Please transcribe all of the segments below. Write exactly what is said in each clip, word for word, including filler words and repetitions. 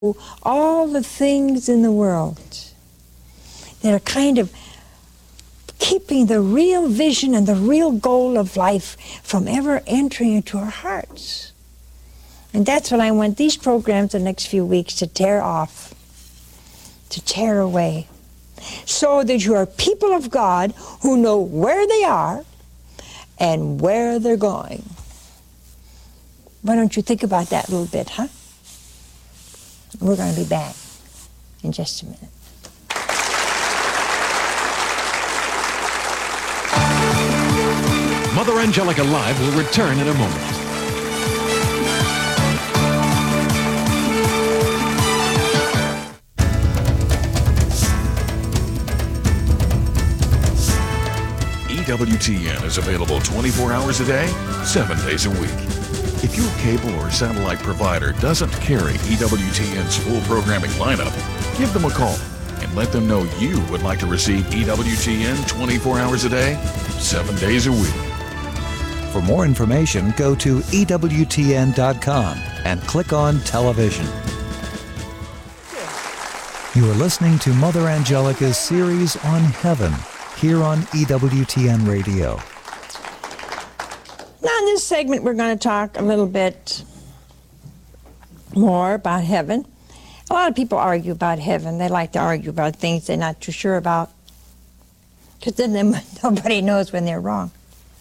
all the things in the world that are kind of keeping the real vision and the real goal of life from ever entering into our hearts. And that's what I want these programs the next few weeks to tear off, to tear away, so that you are people of God who know where they are and where they're going. Why don't you think about that a little bit, huh? We're going to be back in just a minute. Mother Angelica Live will return in a moment. E W T N is available twenty-four hours a day, seven days a week. If your cable or satellite provider doesn't carry E W T N's full programming lineup, give them a call and let them know you would like to receive E W T N twenty-four hours a day, seven days a week. For more information, go to E W T N dot com and click on Television. You are listening to Mother Angelica's series on Heaven here on E W T N Radio. Now in this segment we're going to talk a little bit more about heaven. A lot of people argue about heaven. They like to argue about things they're not too sure about, because then nobody knows when they're wrong.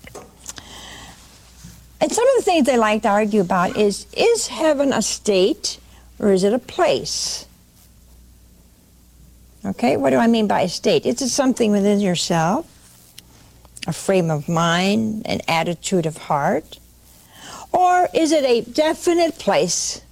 And some of the things they like to argue about is, is heaven a state or is it a place? Okay, what do I mean by a state? Is it something within yourself? A frame of mind, an attitude of heart? Or is it a definite place?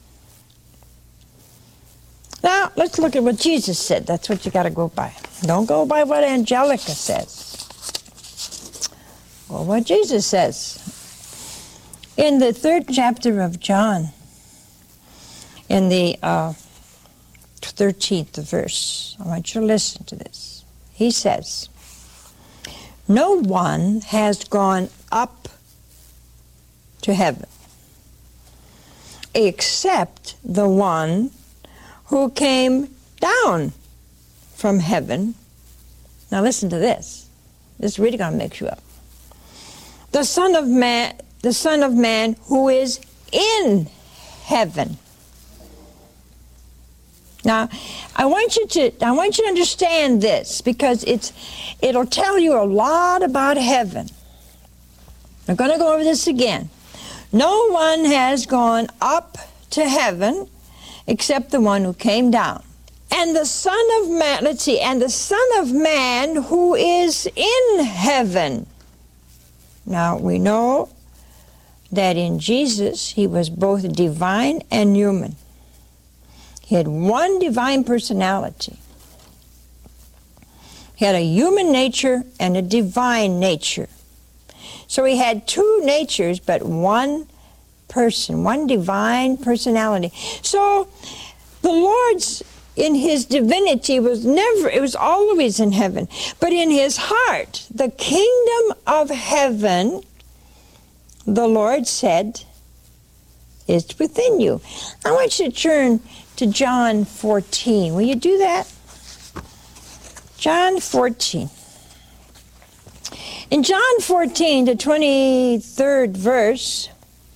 Now, let's look at what Jesus said. That's what you got to go by. Don't go by what Angelica says. Or what Jesus says. In the third chapter of John, in the uh, thirteenth verse, I want you to listen to this. He says, "No one has gone up to heaven except the one who came down from heaven." Now listen to this. This is really going to mix you up. The Son of Man, the Son of Man who is in heaven. Now, I want you to I want you to understand this, because it's it'll tell you a lot about heaven. I'm going to go over this again. No one has gone up to heaven except the one who came down. And the Son of Man, let's see, and the Son of Man who is in heaven. Now, we know that in Jesus, he was both divine and human. He had one divine personality. He had a human nature and a divine nature. So he had two natures, but one person, one divine personality. So the Lord's, in his divinity, was never, it was always in heaven. But in his heart, the kingdom of heaven, the Lord said, is within you. I want you to turn to John fourteen. Will you do that? John fourteen. In John fourteen, the twenty-third verse,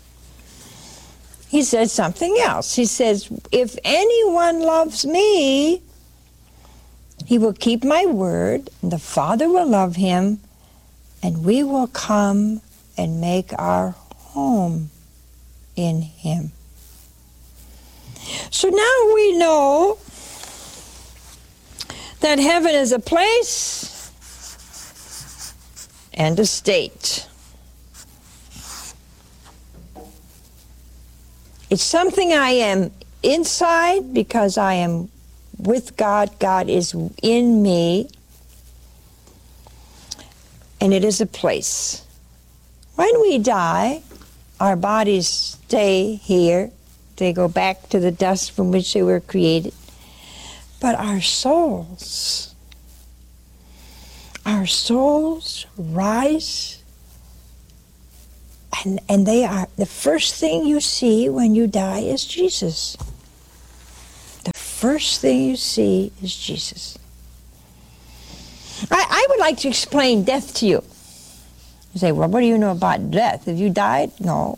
he says something else. He says, "If anyone loves me, he will keep my word, and the Father will love him, and we will come and make our home in him." So now we know that heaven is a place and a state. It's something I am inside because I am with God. God is in me. And it is a place. When we die, our bodies stay here. They go back to the dust from which they were created. But our souls, our souls rise, and, and they are, the first thing you see when you die is Jesus. first thing you see is Jesus. I, I would like to explain death to you. You say, well, what do you know about death? Have you died? No.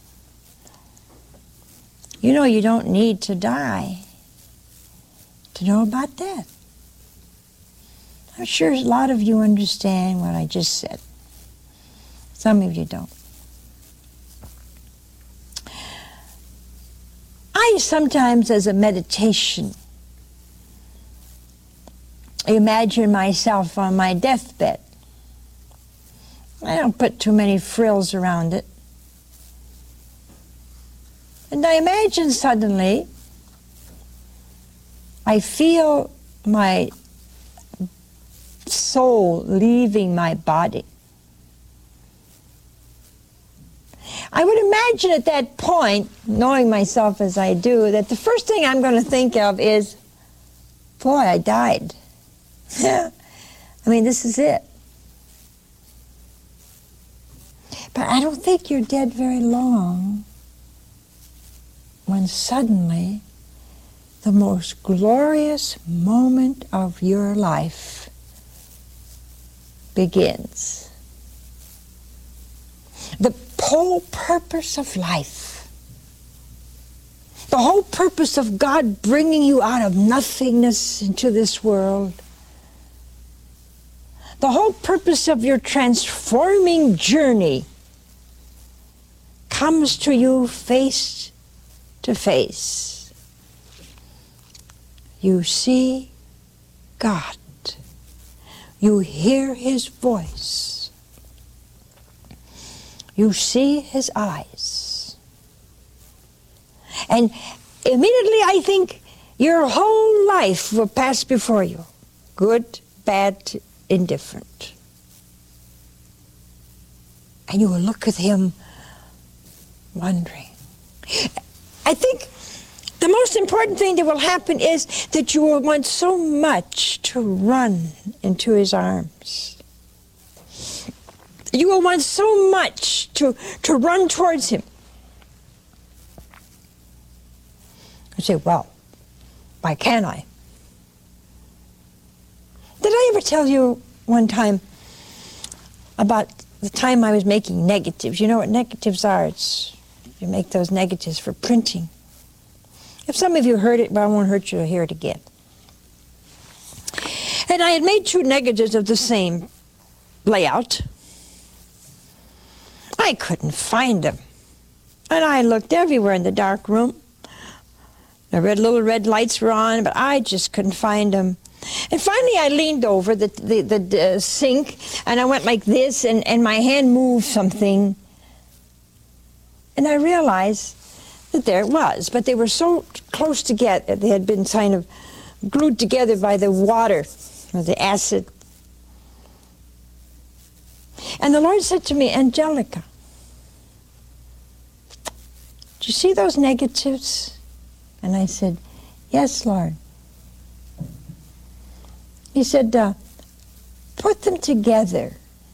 You know, you don't need to die to know about death. I'm sure a lot of you understand what I just said. Some of you don't. I sometimes, as a meditation, imagine myself on my deathbed. I don't put too many frills around it. And I imagine suddenly I feel my soul leaving my body. I would imagine at that point, knowing myself as I do, that the first thing I'm going to think of is, boy, I died. I mean, this is it. But I don't think you're dead very long when suddenly the most glorious moment of your life begins. The whole purpose of life, the whole purpose of God bringing you out of nothingness into this world, the whole purpose of your transforming journey comes to you face to face. You see God. You hear His voice. You see His eyes. And immediately I think your whole life will pass before you. Good, bad, indifferent. And you will look at Him wondering. I think the most important thing that will happen is that you will want so much to run into His arms. You will want so much to, to run towards Him. I say, well, why can't I? Did I ever tell you one time about the time I was making negatives? You know what negatives are? It's, you make those negatives for printing. If some of you heard it, but I won't hurt you to hear it again. And I had made two negatives of the same layout. I couldn't find them. And I looked everywhere in the dark room. The red little red lights were on, but I just couldn't find them. And finally I leaned over the, the, the uh, sink, and I went like this, and, and my hand moved something. And I realized that there it was, but they were so close together, they had been kind of glued together by the water, or the acid. And the Lord said to me, Angelica, do you see those negatives? And I said, yes, Lord. He said, uh, put them together.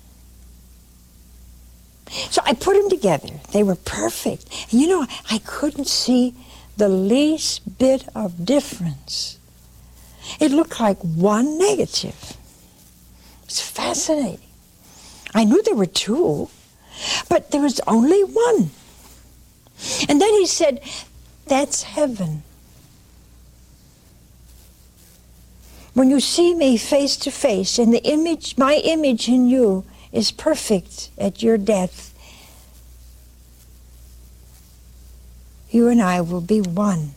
So I put them together. They were perfect. And you know, I couldn't see the least bit of difference. It looked like one negative. It was fascinating. I knew there were two, but there was only one. And then he said, that's heaven. When you see me face to face, and the image, my image in you is perfect at your death, you and I will be one.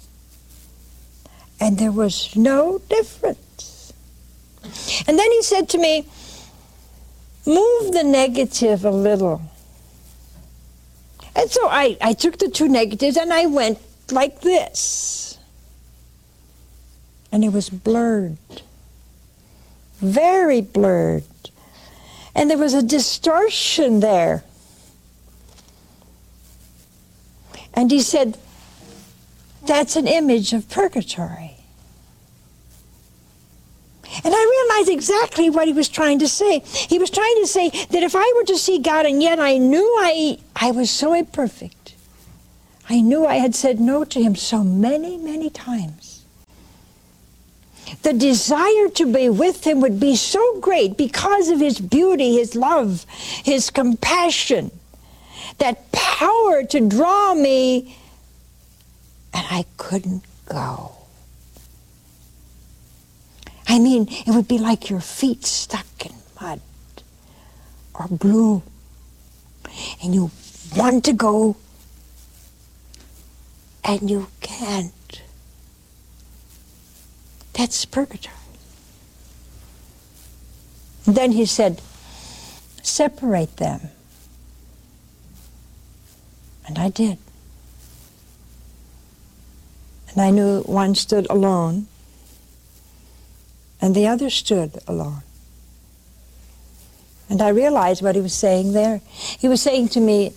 And there was no difference. And then he said to me, move the negative a little. And so I, I took the two negatives and I went like this. And it was blurred. Very blurred. And there was a distortion there. And he said, that's an image of purgatory. And I realized exactly what he was trying to say. He was trying to say that if I were to see God, and yet I knew I, I was so imperfect, I knew I had said no to Him so many, many times, the desire to be with him would be so great because of his beauty, his love, his compassion, that power to draw me, and I couldn't go. I mean, it would be like your feet stuck in mud or glue, and you want to go, and you can't. That's purgatory. Then he said, separate them. And I did. And I knew one stood alone, and the other stood alone. And I realized what he was saying there. He was saying to me,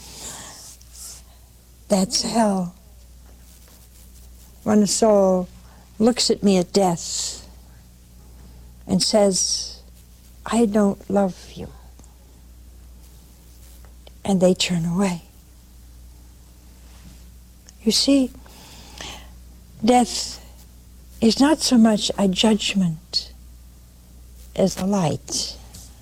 that's hell. When a soul looks at me at death and says, I don't love you, and they turn away. You see, death is not so much a judgment as a light.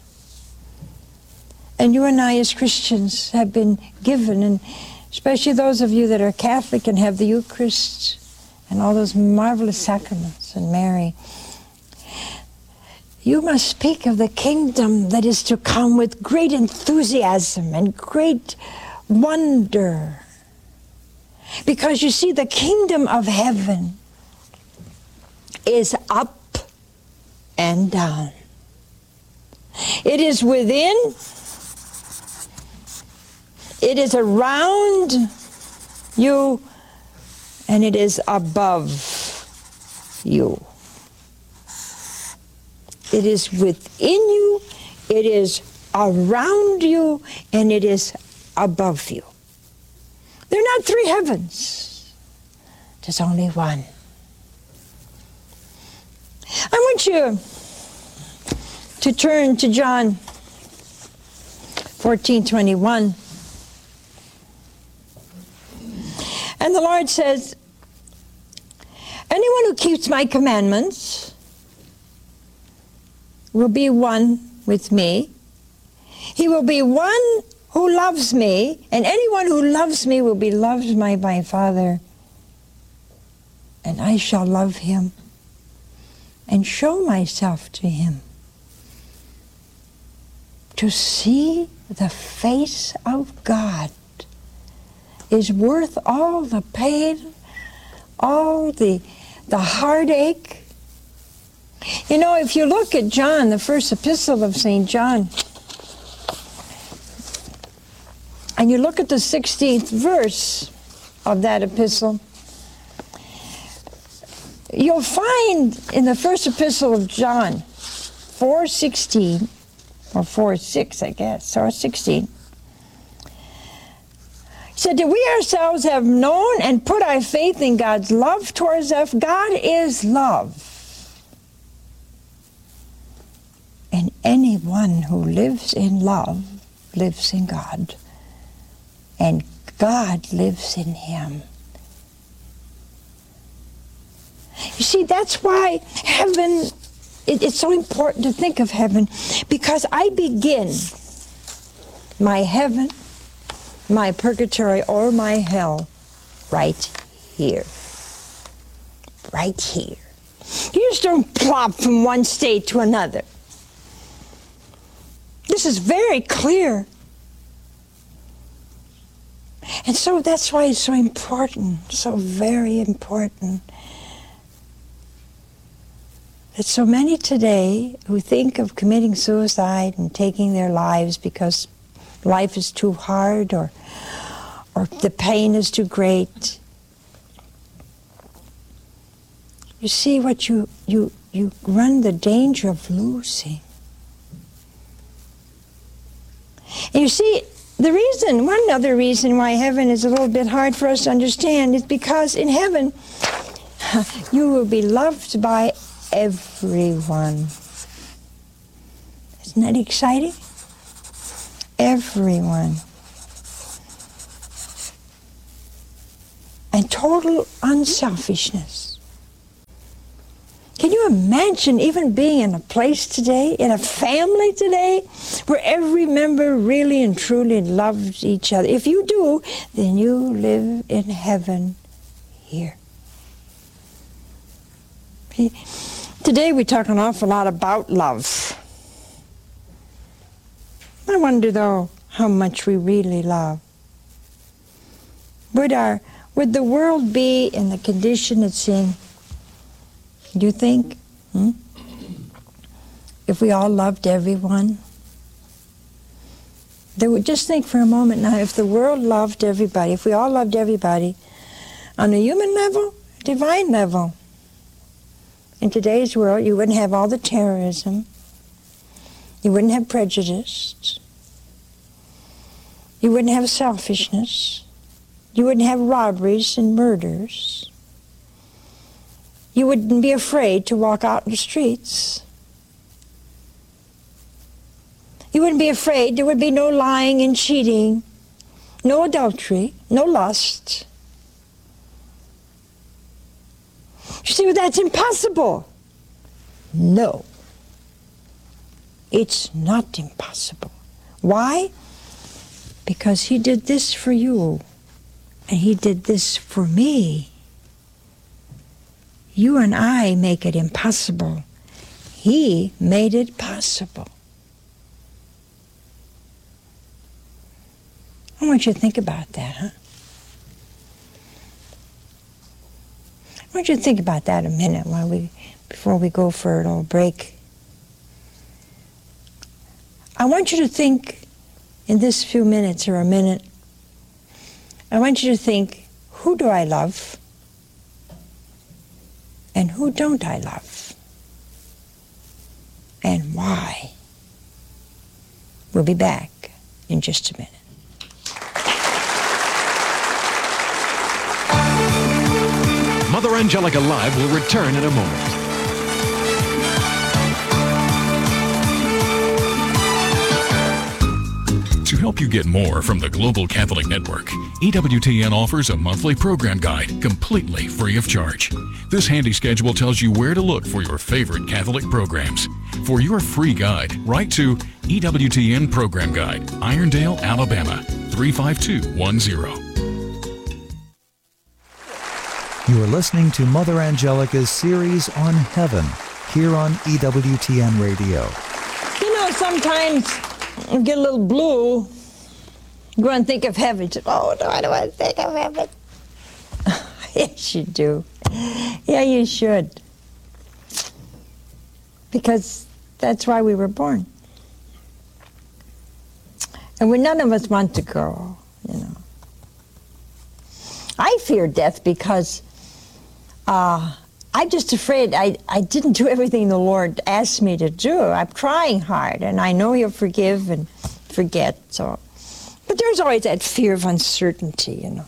And you and I as Christians have been given, and especially those of you that are Catholic and have the Eucharist and all those marvelous sacraments and Mary, you must speak of the kingdom that is to come with great enthusiasm and great wonder. Because you see, the kingdom of heaven is up and down. It is within, it is around you, and it is above you. It is within you, it is around you, and it is above you. There are not three heavens. There's only one. I want you to turn to John fourteen twenty-one. And the Lord says, anyone who keeps my commandments will be one with me. He will be one who loves me, and anyone who loves me will be loved by my Father, and I shall love him and show myself to him. To see the face of God is worth all the pain, all the, the heartache. You know, if you look at John, the first epistle of Saint John, and you look at the sixteenth verse of that epistle, you'll find in the first epistle of John, four sixteen, or four six, I guess, or sixteen, he said that we ourselves have known and put our faith in God's love towards us. God is love. And anyone who lives in love lives in God. And God lives in him. You see, that's why heaven, it, it's so important to think of heaven, because I begin my heaven, my purgatory, or my hell right here. Right here. You just don't plop from one state to another. This is very clear. And so that's why it's so important, so very important, that so many today who think of committing suicide and taking their lives because life is too hard or, or the pain is too great. You see what you, you, you run the danger of losing. And you see, the reason, one other reason why heaven is a little bit hard for us to understand is because in heaven, you will be loved by everyone. Isn't that exciting? Everyone. And total unselfishness. Can you imagine even being in a place today, in a family today, where every member really and truly loves each other? If you do, then you live in heaven here. See, today we talk an awful lot about love. I wonder, though, how much we really love. Would our, would the world be in the condition it's in? Do you think? Hmm? If we all loved everyone? They would just think for a moment now, if the world loved everybody, if we all loved everybody, on a human level, divine level, in today's world, you wouldn't have all the terrorism. You wouldn't have prejudice. You wouldn't have selfishness. You wouldn't have robberies and murders. You wouldn't be afraid to walk out in the streets. You wouldn't be afraid. There would be no lying and cheating, no adultery, no lust. You see, well, that's impossible. No, it's not impossible. Why? Because he did this for you, and he did this for me. You and I make it impossible. He made it possible. I want you to think about that, huh? I want you to think about that a minute while we, before we go for a little break. I want you to think in this few minutes or a minute, I want you to think, who do I love? And who don't I love? And why? We'll be back in just a minute. Mother Angelica Live will return in a moment. To help you get more from the Global Catholic Network, E W T N offers a monthly program guide completely free of charge. This handy schedule tells you where to look for your favorite Catholic programs. For your free guide, write to E W T N Program Guide, Irondale, Alabama, three five two one zero. You are listening to Mother Angelica's series on heaven here on E W T N Radio. You know, sometimes you get a little blue, go and think of heaven. Oh, no, I don't want to think of heaven. Yes, you do. Yeah, you should. Because that's why we were born. And we, none of us want to go, you know. I fear death because uh, I'm just afraid I, I didn't do everything the Lord asked me to do. I'm trying hard, and I know He'll forgive and forget. So, but there's always that fear of uncertainty, you know.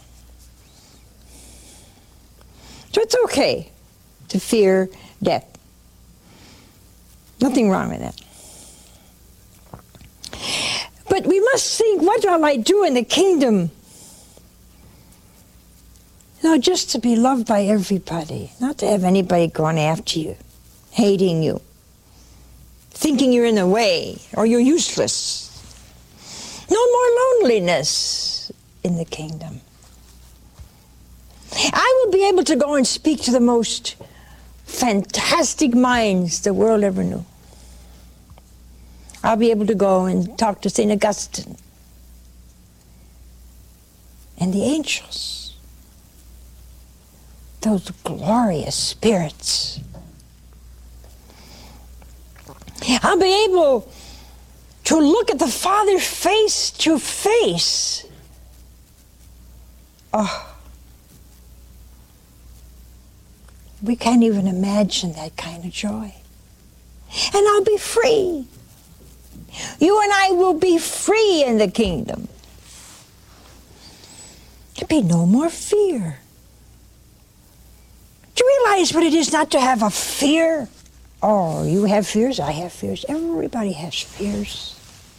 So it's okay to fear death. Nothing wrong with that. But we must think, what will I do in the kingdom? You know, just to be loved by everybody, not to have anybody going after you, hating you, thinking you're in the way or you're useless. No more loneliness in the kingdom. I will be able to go and speak to the most fantastic minds the world ever knew. I'll be able to go and talk to Saint Augustine and the angels, those glorious spirits. I'll be able to look at the Father face to face. Oh, we can't even imagine that kind of joy. And I'll be free. You and I will be free in the kingdom. There'll be no more fear. Do you realize what it is not to have a fear? Oh, you have fears, I have fears. Everybody has fears.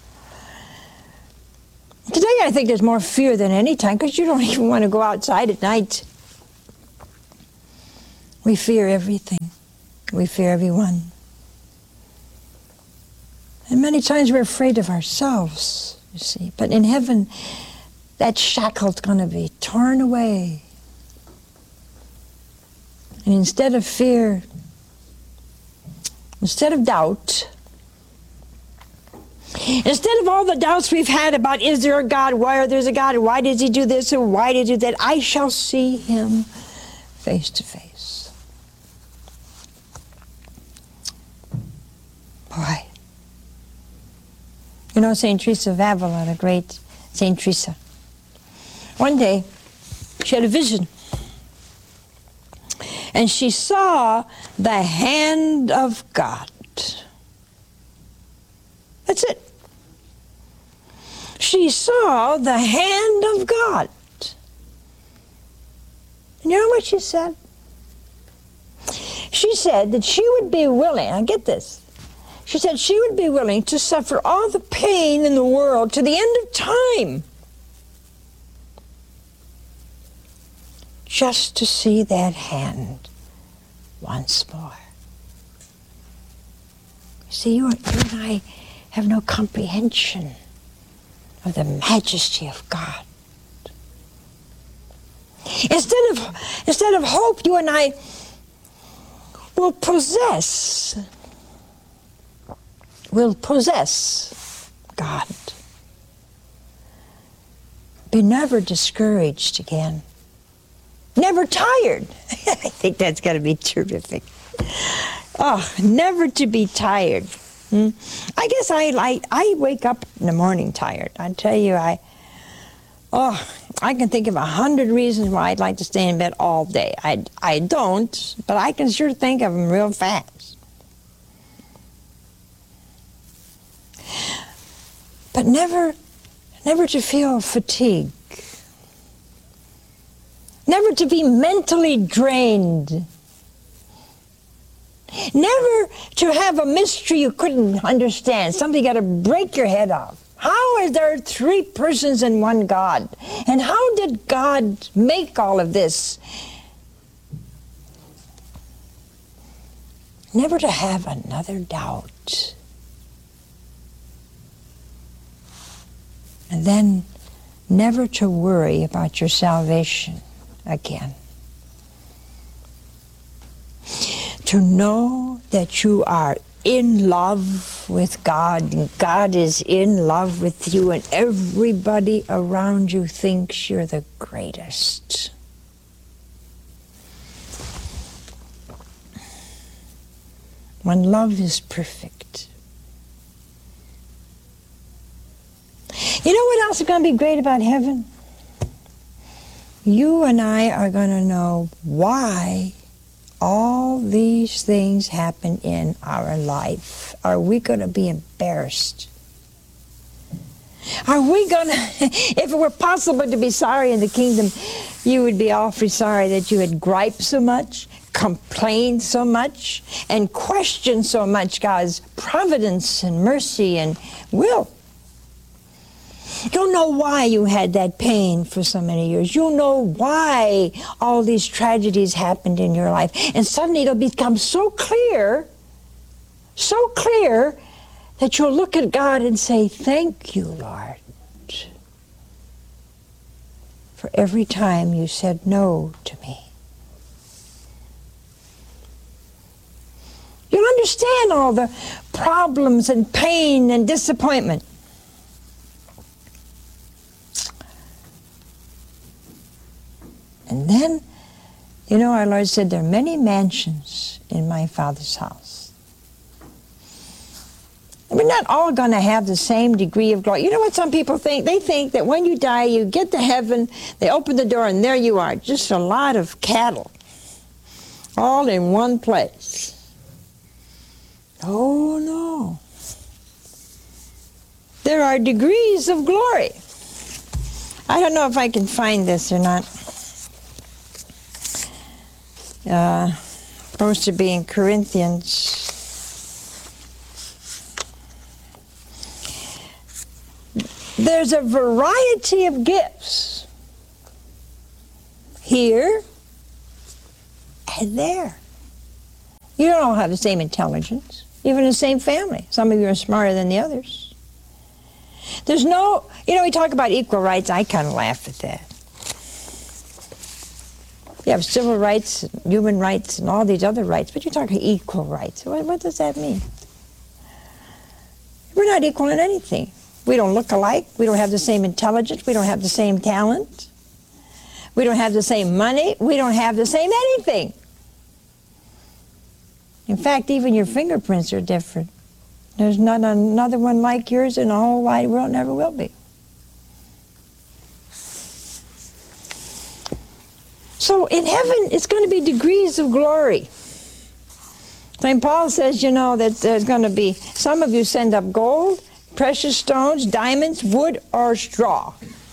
Today I think there's more fear than any time because you don't even want to go outside at night. We fear everything. We fear everyone. And many times we're afraid of ourselves, you see. But in heaven, that shackle's going to be torn away. And instead of fear, instead of doubt, instead of all the doubts we've had about, is there a God, why there's a God, why does he do this, or why did he do that, I shall see him face to face. Boy. You know Saint Teresa of Avila, the great Saint Teresa. One day, she had a vision. And she saw the hand of God. That's it. She saw the hand of God. And you know what she said? She said that she would be willing, now get this, she said she would be willing to suffer all the pain in the world to the end of time just to see that hand once more. You see, you, you and I have no comprehension of the majesty of God. Instead of, instead of hope, you and I will possess, will possess God. Be never discouraged again. Never tired. I think that's got to be terrific. Oh, never to be tired. Hmm? I guess I like, I wake up in the morning tired. I tell you, I, oh, I can think of a hundred reasons why I'd like to stay in bed all day. I, I don't, but I can sure think of them real fast. But never, never to feel fatigue. Never to be mentally drained. Never to have a mystery you couldn't understand, something you got to break your head off. How is there three persons in one God? And how did God make all of this? Never to have another doubt. And then never to worry about your salvation again. To know that you are in love with God, and God is in love with you, and everybody around you thinks you're the greatest. When love is perfect. You know what else is going to be great about heaven? You and I are going to know why all these things happen in our life. Are we going to be embarrassed? Are we going to, if it were possible to be sorry in the kingdom, you would be awfully sorry that you had griped so much, complained so much, and questioned so much God's providence and mercy and will. You'll know why you had that pain for so many years. You'll know why all these tragedies happened in your life. And suddenly it'll become so clear, so clear, that you'll look at God and say, thank you, Lord, for every time you said no to me. You'll understand all the problems and pain and disappointment. And then, you know, our Lord said, there are many mansions in my Father's house. We're not all going to have the same degree of glory. You know what some people think? They think that when you die, you get to heaven, they open the door, and there you are, just a lot of cattle, all in one place. Oh, no. There are degrees of glory. I don't know if I can find this or not. Uh, supposed to be in Corinthians. There's a variety of gifts here and there. You don't all have the same intelligence, even in the same family. Some of you are smarter than the others. There's no, you know, we talk about equal rights. I kind of laugh at that. You have civil rights, human rights, and all these other rights, but you're talking equal rights. What, what does that mean? We're not equal in anything. We don't look alike. We don't have the same intelligence. We don't have the same talent. We don't have the same money. We don't have the same anything. In fact, even your fingerprints are different. There's not another one like yours in the whole wide world, never will be. So in heaven, it's going to be degrees of glory. Saint Paul says, you know, that there's going to be, some of you send up gold, precious stones, diamonds, wood, or straw.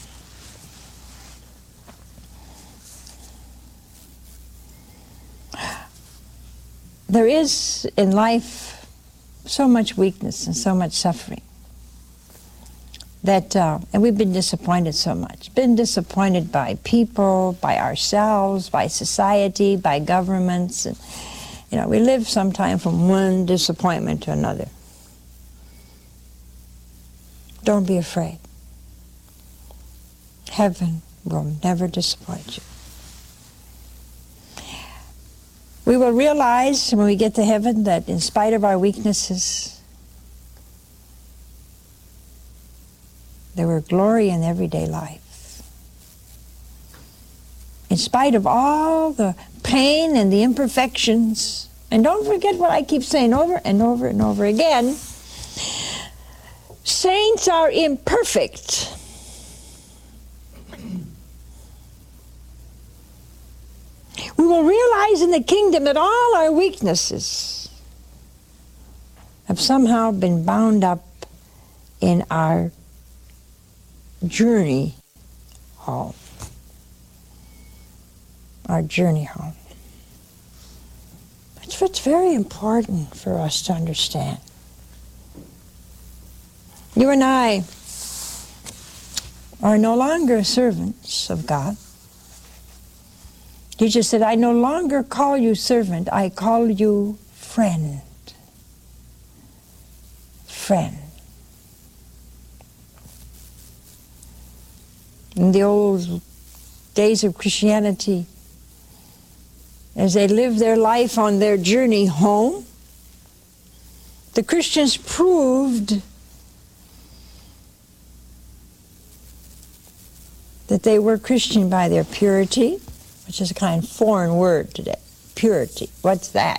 There is in life so much weakness and so much suffering that, uh, and we've been disappointed so much. Been disappointed by people, by ourselves, by society, by governments. And, you know, we live sometime from one disappointment to another. Don't be afraid. Heaven will never disappoint you. We will realize when we get to heaven that in spite of our weaknesses, there were glory in everyday life. In spite of all the pain and the imperfections, and don't forget what I keep saying over and over and over again, saints are imperfect. We will realize in the kingdom that all our weaknesses have somehow been bound up in our journey home. Our journey home. That's what's very important for us to understand. You and I are no longer servants of God. Jesus said, I no longer call you servant, I call you friend. Friend. In the old days of Christianity, as they lived their life on their journey home, the Christians proved that they were Christian by their purity, which is a kind of foreign word today. Purity. What's that?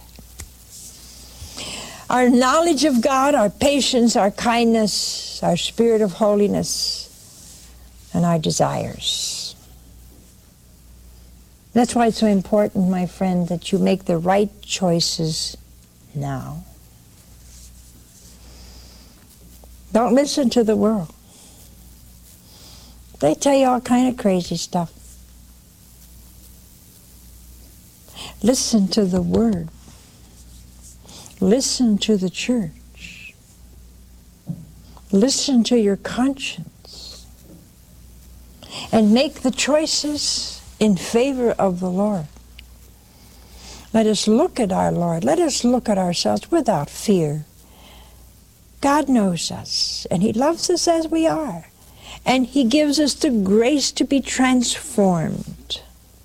Our knowledge of God, our patience, our kindness, our spirit of holiness, and our desires. That's why it's so important, my friend, that you make the right choices now. Don't listen to the world. They tell you all kind of crazy stuff. Listen to the Word. Listen to the church. Listen to your conscience. And make the choices in favor of the Lord. Let us look at our Lord. Let us look at ourselves without fear. God knows us, and He loves us as we are. And He gives us the grace to be transformed.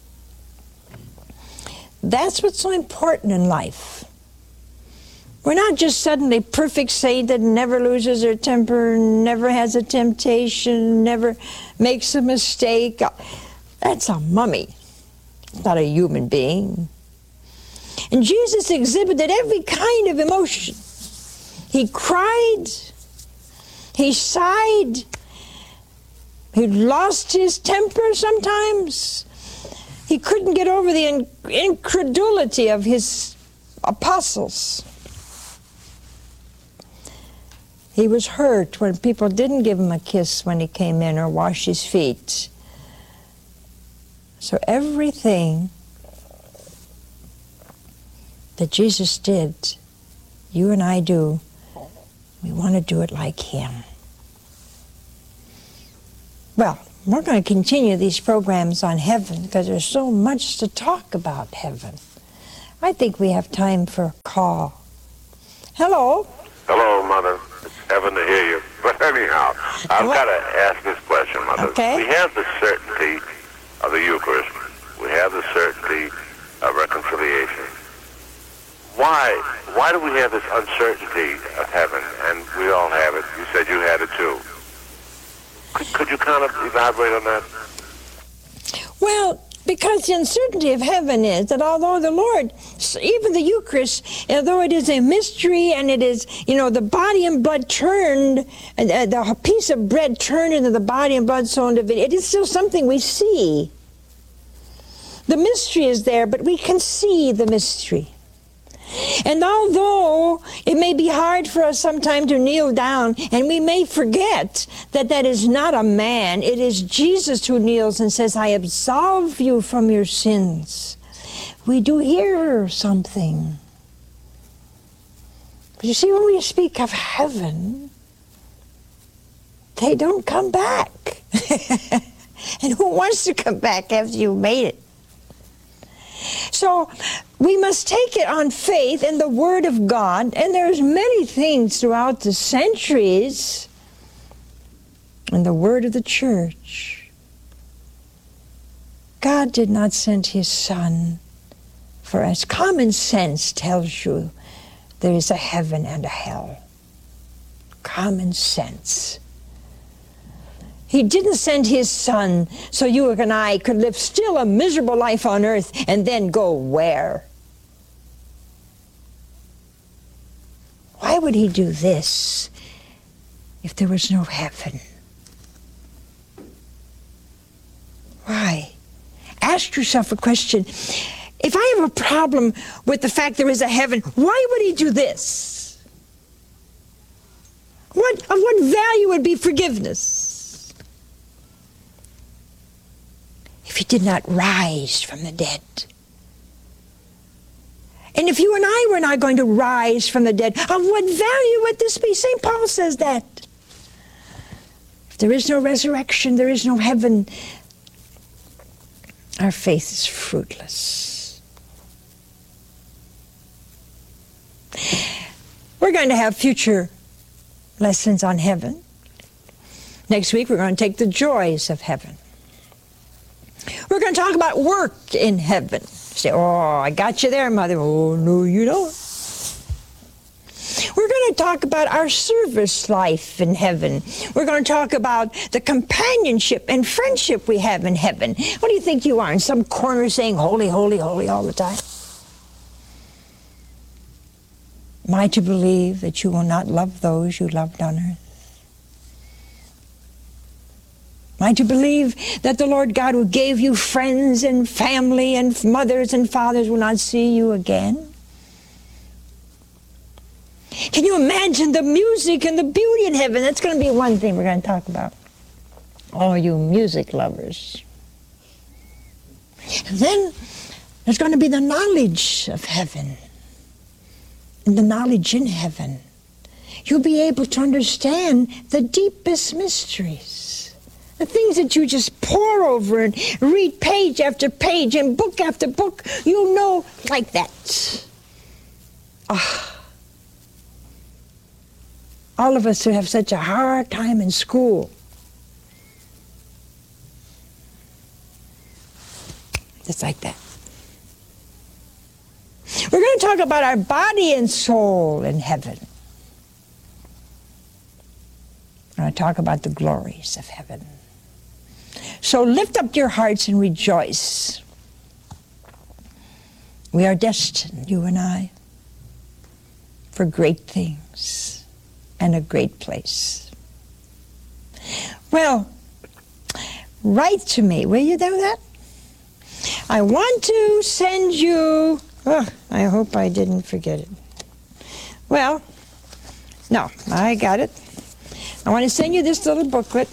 That's what's so important in life. We're not just suddenly perfect saint that never loses their temper, never has a temptation, never makes a mistake. That's a mummy. It's not a human being. And Jesus exhibited every kind of emotion. He cried. He sighed. He lost his temper sometimes. He couldn't get over the incredulity of his apostles. He was hurt when people didn't give him a kiss when he came in or wash his feet. So everything that Jesus did, you and I do, we want to do it like Him. Well, we're going to continue these programs on heaven because there's so much to talk about heaven. I think we have time for call. Hello? Hello, Mother. It's heaven to hear you. But anyhow, I've What? got to ask this question, Mother. Okay. We have the certainty of the Eucharist. We have the certainty of reconciliation. Why? Why do we have this uncertainty of heaven? And we all have it. You said you had it too. Could, could you kind of elaborate on that? Well, because the uncertainty of heaven is that although the Lord, even the Eucharist, although it is a mystery and it is, you know, the body and blood turned, uh, the piece of bread turned into the body and blood so into it, it is still something we see. The mystery is there, but we can see the mystery. And although it may be hard for us sometimes to kneel down, and we may forget that that is not a man, it is Jesus who kneels and says, I absolve you from your sins. We do hear something. But you see, when we speak of heaven, they don't come back. And who wants to come back after you've made it? So we must take it on faith in the Word of God, and there's many things throughout the centuries in the Word of the Church. God did not send His Son for us. Common sense tells you there is a heaven and a hell. Common sense. He didn't send His Son so you and I could live still a miserable life on earth and then go where? Why would He do this if there was no heaven? Why? Ask yourself a question. If I have a problem with the fact there is a heaven, why would He do this? What, of what value would be forgiveness? If He did not rise from the dead. And if you and I were not going to rise from the dead, of what value would this be? Saint Paul says that. If there is no resurrection, there is no heaven, our faith is fruitless. We're going to have future lessons on heaven. Next week we're going to take the joys of heaven. We're going to talk about work in heaven. Say, oh, I got you there, Mother. Oh, no, you don't. We're going to talk about our service life in heaven. We're going to talk about the companionship and friendship we have in heaven. What do you think you are, in some corner saying, holy, holy, holy all the time? Am I to believe that you will not love those you loved on earth? Am I to believe that the Lord God who gave you friends and family and mothers and fathers will not see you again? Can you imagine the music and the beauty in heaven? That's going to be one thing we're going to talk about. All you music lovers. And then there's going to be the knowledge of heaven and the knowledge in heaven. You'll be able to understand the deepest mysteries. The things that you just pour over and read page after page and book after book, you'll know like that. Ah. All of us who have such a hard time in school. Just like that. We're going to talk about our body and soul in heaven. We're going to talk about the glories of heaven. So lift up your hearts and rejoice. We are destined, you and I, for great things and a great place. Well, write to me, will you do that? I want to send you, oh, I hope I didn't forget it. Well, no, I got it. I want to send you this little booklet.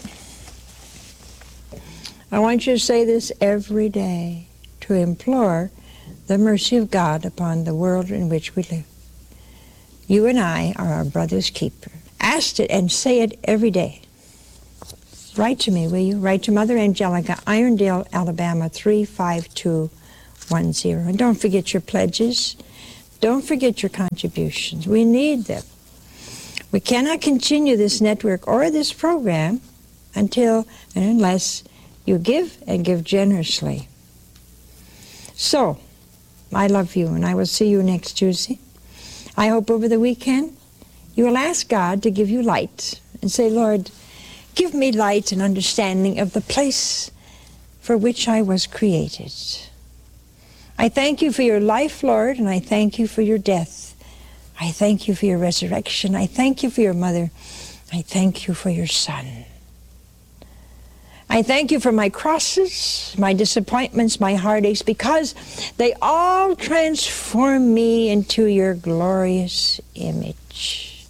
I want you to say this every day to implore the mercy of God upon the world in which we live. You and I are our brother's keeper. Ask it and say it every day. Write to me, will you? Write to Mother Angelica, Irondale, Alabama, three five two one zero. And don't forget your pledges. Don't forget your contributions. We need them. We cannot continue this network or this program until and unless you give and give generously. So, I love you, and I will see you next Tuesday. I hope over the weekend you will ask God to give you light and say, Lord, give me light and understanding of the place for which I was created. I thank you for your life, Lord, and I thank you for your death. I thank you for your resurrection. I thank you for your mother. I thank you for your son. I thank you for my crosses, my disappointments, my heartaches, because they all transform me into your glorious image.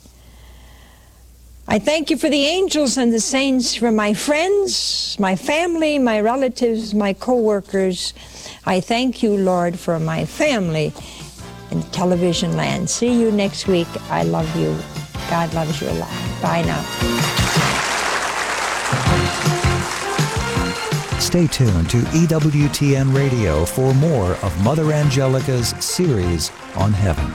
I thank you for the angels and the saints, for my friends, my family, my relatives, my co-workers. I thank you, Lord, for my family in television land. See you next week. I love you. God loves you a lot. Bye now. Stay tuned to E W T N Radio for more of Mother Angelica's series on heaven.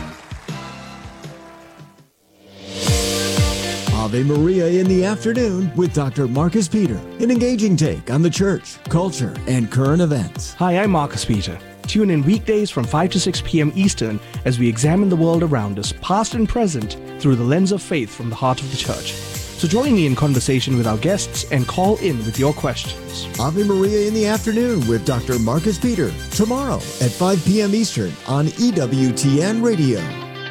Ave Maria in the afternoon with Doctor Marcus Peter, an engaging take on the church, culture, and current events. Hi, I'm Marcus Peter. Tune in weekdays from five to six p.m. Eastern as we examine the world around us, past and present, through the lens of faith from the heart of the church. So join me in conversation with our guests and call in with your questions. Ave Maria in the afternoon with Doctor Marcus Peter, tomorrow at five p.m. Eastern on E W T N Radio.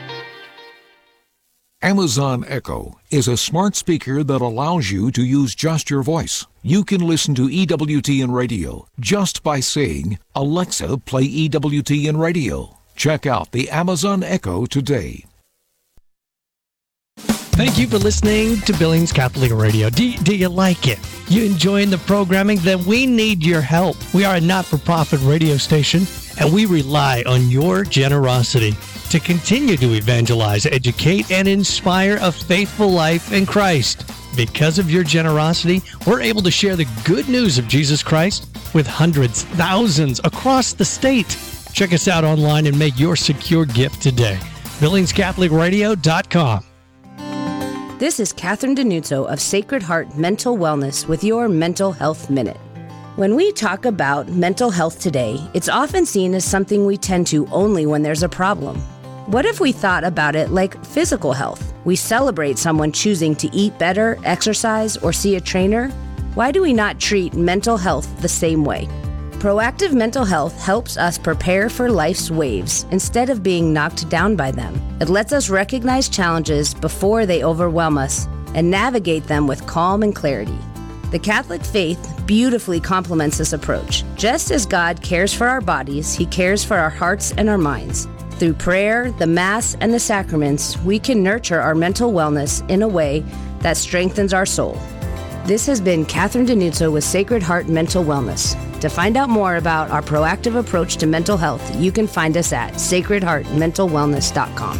Amazon Echo is a smart speaker that allows you to use just your voice. You can listen to E W T N Radio just by saying, Alexa, play E W T N Radio. Check out the Amazon Echo today. Thank you for listening to Billings Catholic Radio. Do, do you like it? You enjoying the programming? Then we need your help. We are a not-for-profit radio station, and we rely on your generosity to continue to evangelize, educate, and inspire a faithful life in Christ. Because of your generosity, we're able to share the good news of Jesus Christ with hundreds, thousands across the state. Check us out online and make your secure gift today. Billings Catholic Radio dot com. This is Catherine Denuzzo of Sacred Heart Mental Wellness with your Mental Health Minute. When we talk about mental health today, it's often seen as something we tend to only when there's a problem. What if we thought about it like physical health? We celebrate someone choosing to eat better, exercise, or see a trainer. Why do we not treat mental health the same way? Proactive mental health helps us prepare for life's waves instead of being knocked down by them. It lets us recognize challenges before they overwhelm us and navigate them with calm and clarity. The Catholic faith beautifully complements this approach. Just as God cares for our bodies, He cares for our hearts and our minds. Through prayer, the Mass, and the sacraments, we can nurture our mental wellness in a way that strengthens our soul. This has been Catherine Denuzzo with Sacred Heart Mental Wellness. To find out more about our proactive approach to mental health, you can find us at sacred heart mental wellness dot com.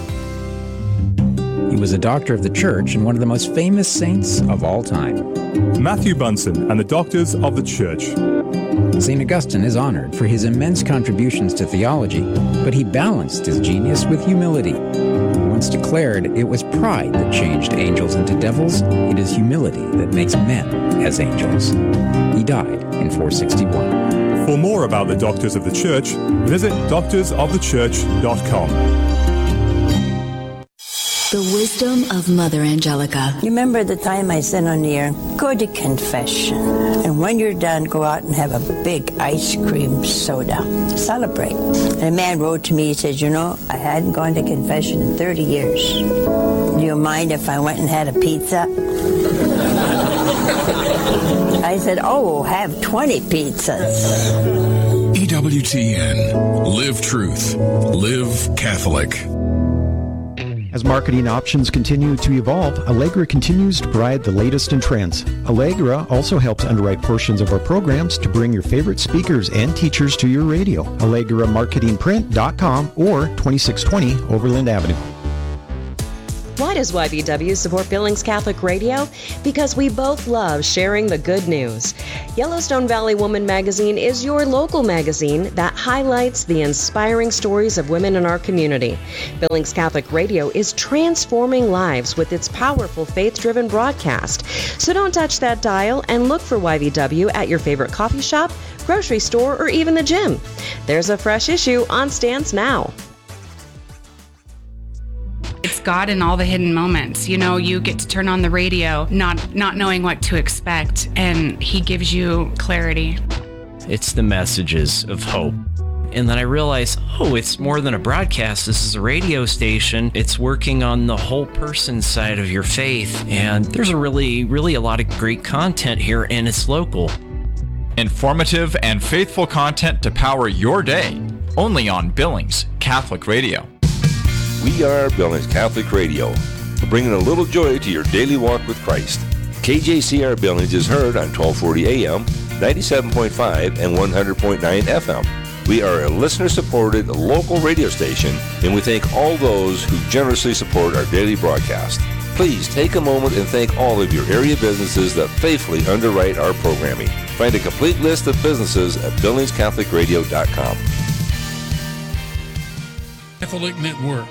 He was a doctor of the Church and one of the most famous saints of all time. Matthew Bunson and the Doctors of the Church. Saint Augustine is honored for his immense contributions to theology, but he balanced his genius with humility. He once declared, "It was pride that changed angels into devils. It is humility that makes men as angels." He died in four sixty-one. For more about the Doctors of the Church, visit doctors of the church dot com. The wisdom of Mother Angelica. Remember the time I said on the air, go to confession. And when you're done, go out and have a big ice cream soda. Celebrate. And a man wrote to me, he said, you know, I hadn't gone to confession in thirty years. Do you mind if I went and had a pizza? I said, oh, have twenty pizzas. E W T N. Live truth. Live Catholic. As marketing options continue to evolve, Allegra continues to provide the latest in trends. Allegra also helps underwrite portions of our programs to bring your favorite speakers and teachers to your radio. Allegra Marketing Print dot com or twenty-six twenty Overland Avenue. Why does Y B W support Billings Catholic Radio? Because we both love sharing the good news. Yellowstone Valley Woman Magazine is your local magazine that highlights the inspiring stories of women in our community. Billings Catholic Radio is transforming lives with its powerful faith-driven broadcast. So don't touch that dial and look for Y B W at your favorite coffee shop, grocery store, or even the gym. There's a fresh issue on stands now. It's God in all the hidden moments. You know, you get to turn on the radio not not knowing what to expect, and he gives you clarity. It's the messages of hope. And then I realized, oh, it's more than a broadcast. This is a radio station. It's working on the whole person side of your faith. And there's a really, really a lot of great content here, and it's local. Informative and faithful content to power your day. Only on Billings Catholic Radio. We are Billings Catholic Radio, bringing a little joy to your daily walk with Christ. K J C R Billings is heard on twelve forty A M, ninety-seven point five, and one hundred point nine F M. We are a listener-supported local radio station, and we thank all those who generously support our daily broadcast. Please take a moment and thank all of your area businesses that faithfully underwrite our programming. Find a complete list of businesses at billings catholic radio dot com. Catholic Network.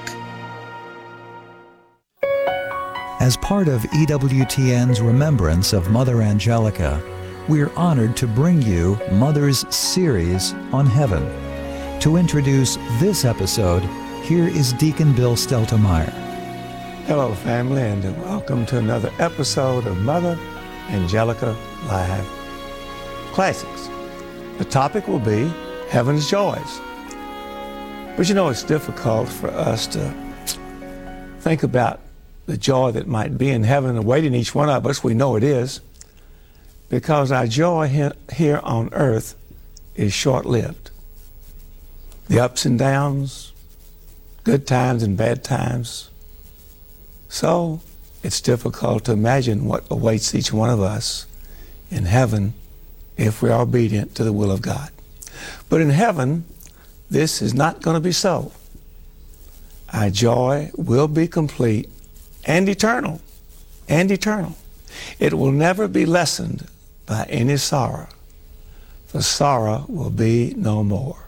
As part of E W T N's remembrance of Mother Angelica, we're honored to bring you Mother's series on heaven. To introduce this episode, here is Deacon Bill Steltemeyer. Hello, family, and welcome to another episode of Mother Angelica Live Classics. The topic will be Heaven's Joys. But you know, it's difficult for us to think about the joy that might be in heaven awaiting each one of us. We know it is, because our joy here on earth is short-lived. The ups and downs, good times and bad times. So it's difficult to imagine what awaits each one of us in heaven if we are obedient to the will of God. But in heaven, this is not going to be so. Our joy will be complete and eternal, and eternal. It will never be lessened by any sorrow, for sorrow will be no more.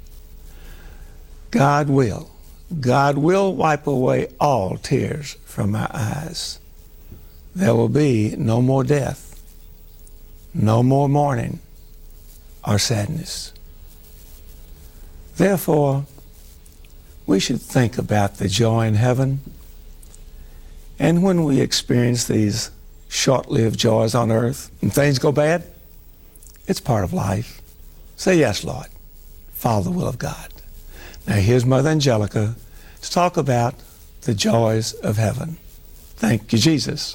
God will. God will wipe away all tears from our eyes. There will be no more death, no more mourning or sadness. Therefore, we should think about the joy in heaven. And when we experience these short-lived joys on earth and things go bad, it's part of life. Say yes, Lord. Follow the will of God. Now here's Mother Angelica to talk about the joys of heaven. Thank you, Jesus.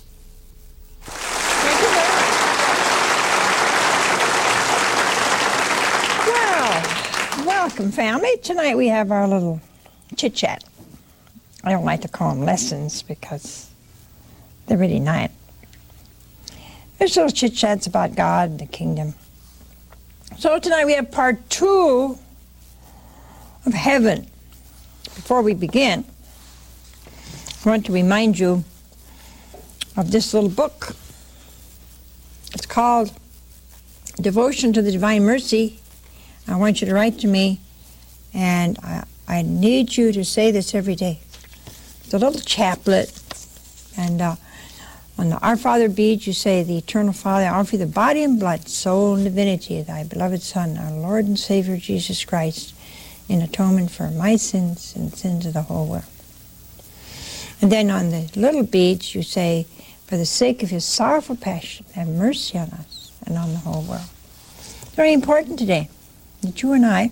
Well, welcome, family. Tonight we have our little chit-chat. I don't like to call them lessons because they're really not. There's little chit-chats about God and the kingdom. So tonight we have part two of heaven. Before we begin, I want to remind you of this little book. It's called Devotion to the Divine Mercy. I want you to write to me, and I, I need you to say this every day. It's a little chaplet, and uh, on the Our Father beads, you say, the Eternal Father, I offer you the body and blood, soul and divinity of thy beloved Son, our Lord and Savior Jesus Christ, in atonement for my sins and sins of the whole world. And then on the little beads, you say, for the sake of his sorrowful passion, have mercy on us and on the whole world. It's very important today that you and I,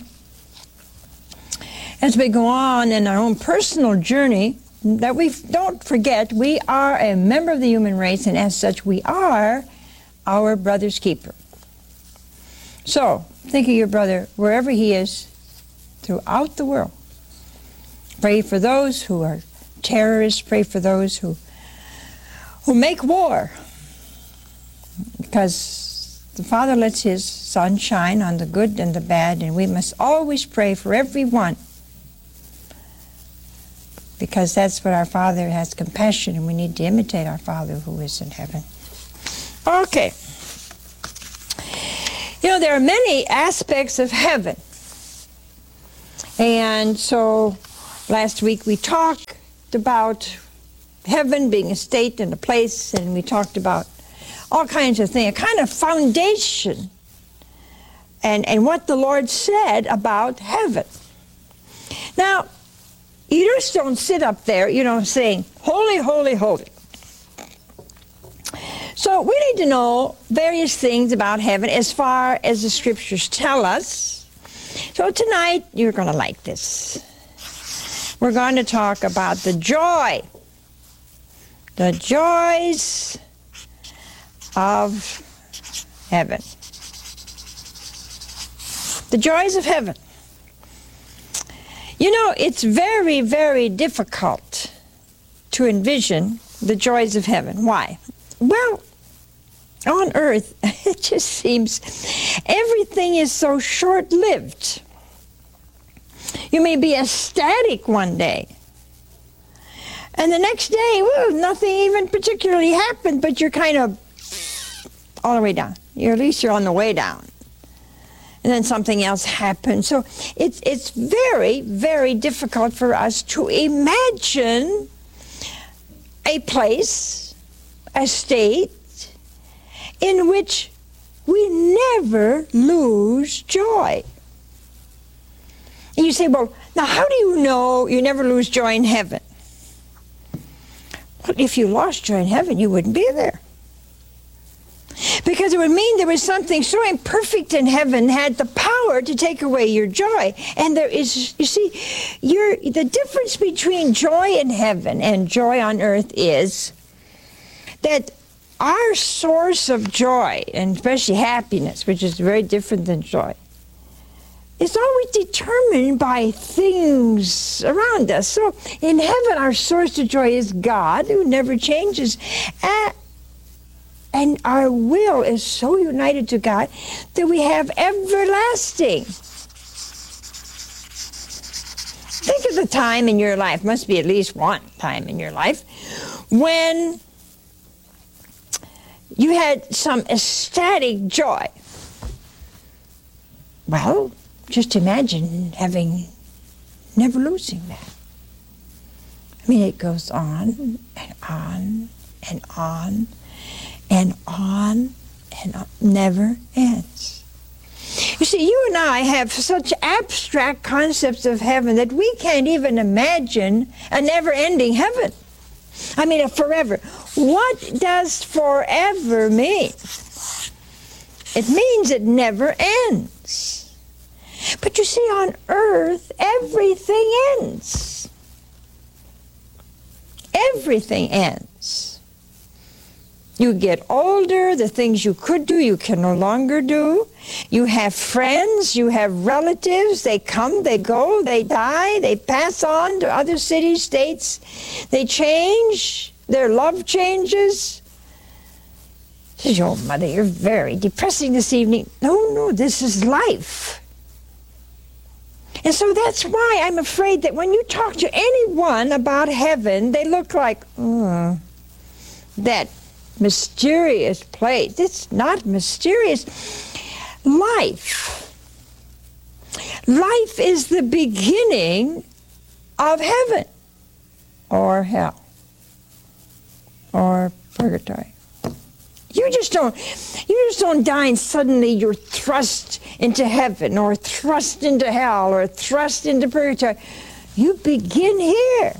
as we go on in our own personal journey, that we don't forget we are a member of the human race, and as such we are our brother's keeper. So think of your brother wherever he is throughout the world. Pray for those who are terrorists, pray for those who who make war, because the Father lets his sun shine on the good and the bad, and we must always pray for everyone because that's what our Father has compassion, and we need to imitate our Father who is in heaven. Okay. You know, there are many aspects of heaven. And so last week we talked about heaven being a state and a place, and we talked about all kinds of things, a kind of foundation, and, and what the Lord said about heaven. Now, you just don't sit up there, you know, saying, holy, holy, holy. So we need to know various things about heaven as far as the scriptures tell us. So tonight, you're going to like this. We're going to talk about the joy, the joys of heaven. The joys of heaven. You know, it's very, very difficult to envision the joys of heaven. Why? Well, on earth, it just seems everything is so short-lived. You may be ecstatic one day, and the next day, well, nothing even particularly happened, but you're kind of all the way down. You're, at least you're on the way down. And then something else happens. So it's, it's very, very difficult for us to imagine a place, a state, in which we never lose joy. And you say, well, now how do you know you never lose joy in heaven? Well, if you lost joy in heaven, you wouldn't be there. Because it would mean there was something so imperfect in heaven had the power to take away your joy. And there is, you see, you're, the difference between joy in heaven and joy on earth is that our source of joy, and especially happiness, which is very different than joy, is always determined by things around us. So in heaven, our source of joy is God, who never changes. And And our will is so united to God that we have everlasting. Think of the time in your life, must be at least one time in your life, when you had some ecstatic joy. Well, just imagine having, never losing that. I mean, it goes on and on and on and on and on, never ends. You see, you and I have such abstract concepts of heaven that we can't even imagine a never-ending heaven. I mean, a forever. What does forever mean? It means it never ends. But you see, on earth, everything ends. Everything ends. You get older, the things you could do, you can no longer do. You have friends, you have relatives, they come, they go, they die, they pass on to other cities, states, they change, their love changes. Says, oh, Mother, you're very depressing this evening. No, no, this is life. And so that's why I'm afraid that when you talk to anyone about heaven, they look like, mm, that mysterious place. It's not mysterious. Life. Life is the beginning of heaven or hell or purgatory. You just don't, you just don't die and suddenly you're thrust into heaven or thrust into hell or thrust into purgatory. You begin here.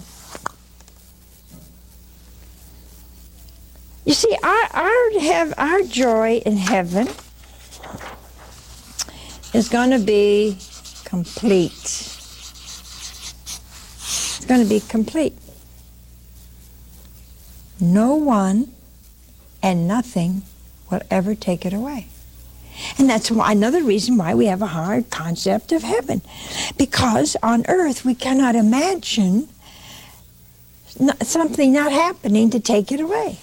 You see, our, our, have, our joy in heaven is going to be complete. It's going to be complete. No one and nothing will ever take it away. And that's why, another reason why we have a hard concept of heaven. Because on earth we cannot imagine not, something not happening to take it away.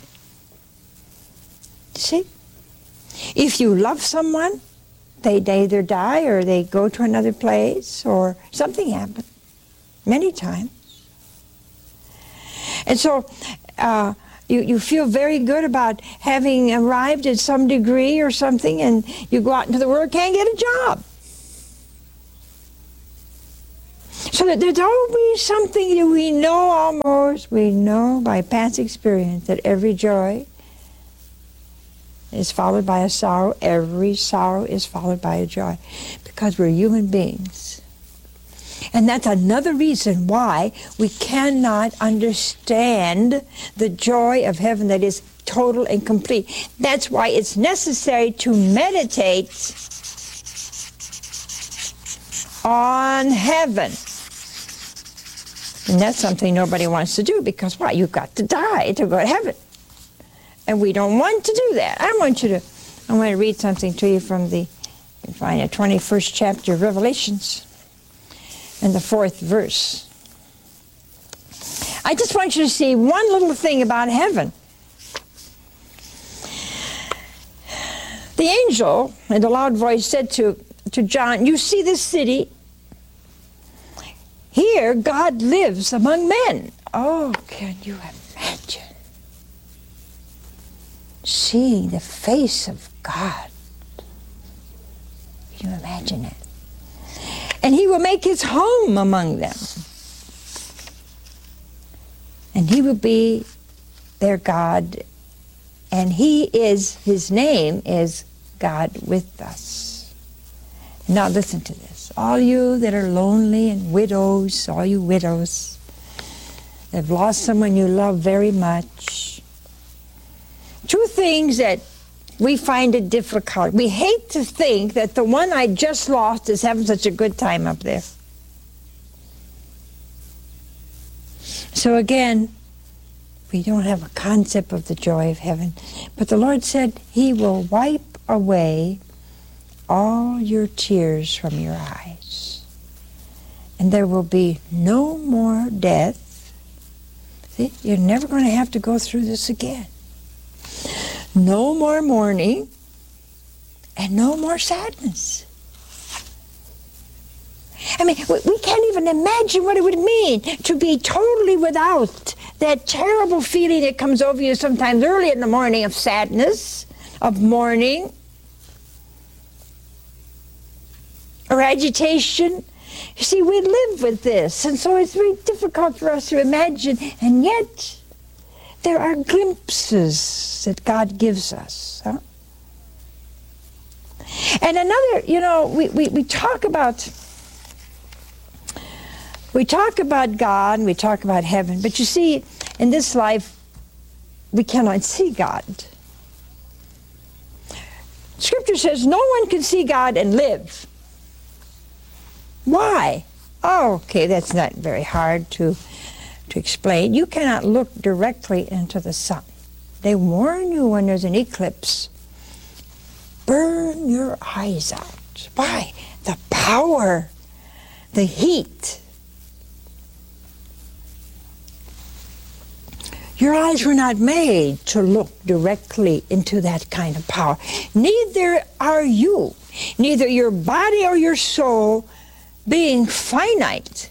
See? If you love someone, they, they either die or they go to another place or something happens. Many times. And so uh, you, you feel very good about having arrived at some degree or something, and you go out into the world, can't get a job. So that there's always something that we know almost, we know by past experience that every joy is followed by a sorrow. Every sorrow is followed by a joy, because we're human beings. And that's another reason why we cannot understand the joy of heaven that is total and complete. That's why it's necessary to meditate on heaven. And that's something nobody wants to do, because why? You've got to die to go to heaven. And we don't want to do that. I want you to, I want to read something to you from the, you find the twenty-first chapter of Revelations, and the fourth verse. I just want you to see one little thing about heaven. The angel, in a loud voice, said to, to John, "You see this city? Here God lives among men." Oh, can you imagine seeing the face of God? Can you imagine it? "And he will make his home among them. And he will be their God. And he is, his name is God with us." Now listen to this. All you that are lonely and widows, all you widows that have lost someone you love very much, two things that we find it difficult. We hate to think that the one I just lost is having such a good time up there. So again, we don't have a concept of the joy of heaven. But the Lord said he will wipe away all your tears from your eyes. And there will be no more death. See, you're never going to have to go through this again. No more mourning, and no more sadness. I mean, we, we can't even imagine what it would mean to be totally without that terrible feeling that comes over you sometimes early in the morning of sadness, of mourning, or agitation. You see, we live with this, and so it's very difficult for us to imagine, and yet there are glimpses that God gives us. Huh? And another, you know, we, we, we talk about we talk about God and we talk about heaven, but you see, in this life, we cannot see God. Scripture says no one can see God and live. Why? Oh, okay, that's not very hard to to explain. You cannot look directly into the sun. They warn you when there's an eclipse. Burn your eyes out. Why? The power, the heat. Your eyes were not made to look directly into that kind of power. Neither are you. Neither your body or your soul, being finite,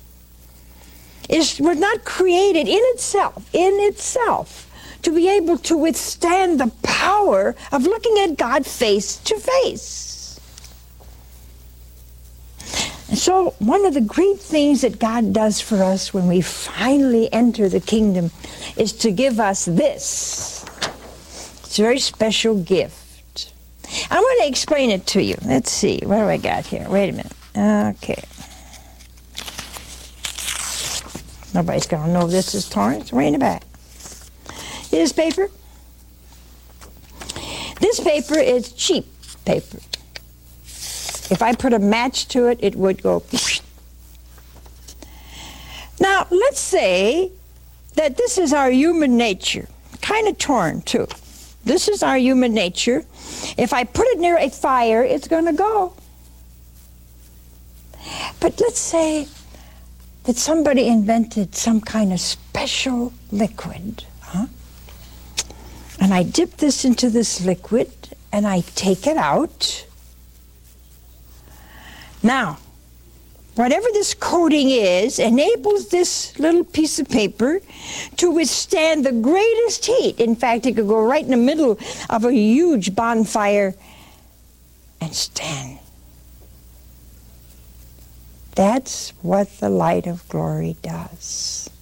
is was not created in itself, in itself, to be able to withstand the power of looking at God face to face. And so one of the great things that God does for us when we finally enter the kingdom is to give us this. It's a very special gift. I want to explain it to you. Let's see, what do I got here? Wait a minute. Okay. Nobody's going to know this is torn. It's way in the back. See this paper? This paper is cheap paper. If I put a match to it, it would go. Now, let's say that this is our human nature. Kind of torn, too. This is our human nature. If I put it near a fire, it's going to go. But let's say that somebody invented some kind of special liquid, huh? And I dip this into this liquid, and I take it out. Now, whatever this coating is, enables this little piece of paper to withstand the greatest heat. In fact, it could go right in the middle of a huge bonfire and stand. That's what the light of glory does.